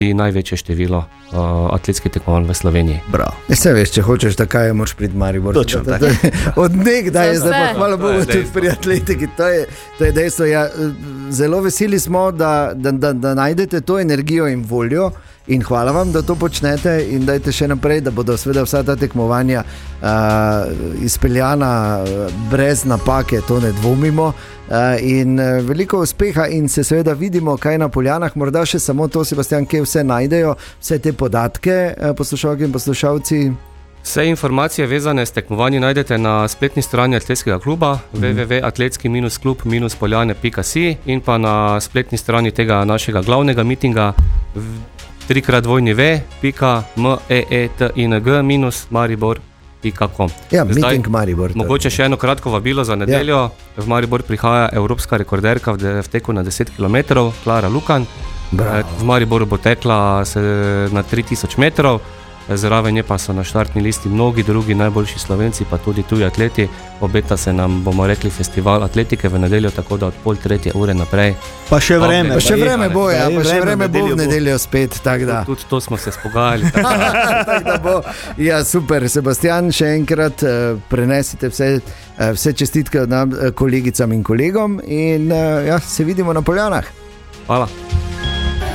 največje število atletskih tekmovanj v Sloveniji. Bravo. Se veš, če hočeš, tako je, moraš priti Maribor. Točno tako. Od nekdaj je zdaj pa hvala Bogu tudi pri atletiki. To je dejstvo. Ja, zelo veseli smo, da najdete to energijo in voljo. In hvala vam, da to počnete in dajte še naprej, da bodo seveda vsa ta tekmovanja izpeljana brez napake, to ne dvomimo. In veliko uspeha in se seveda vidimo, kaj na Poljanah. Morda še samo to, Sebastian, kje vse najdejo, vse te podatke, poslušalke in poslušalci. Vse informacije vezane s tekmovanji najdete na spletni strani atletskega kluba www.atletski-klub-poljane.si in pa na spletni strani tega našega glavnega mitinga www.meeting-maribor.com. Ja, meeting Maribor. Mogoče še eno kratko vabilo za nedeljo. Ja. V Maribor prihaja evropska rekorderka v teku na 10 km, Klara Lukan. Bravo. V Mariboru bo tekla na 3000 metrov. Zraven je pa so na štartni listi mnogi drugi najboljši Slovenci, pa tudi tuji atleti. Obeta se nam, bomo rekli, festival atletike v nedeljo, tako da od 2:30 naprej. Pa še vreme bo, ja, pa še vreme bo v nedeljo spet, tako da. Tudi to smo se spogajali. Tak da bo. Ja, super, Sebastian, še enkrat prenesite vse čestitke od nam kolegicam in kolegom in ja, se vidimo na Poljanah. Hvala.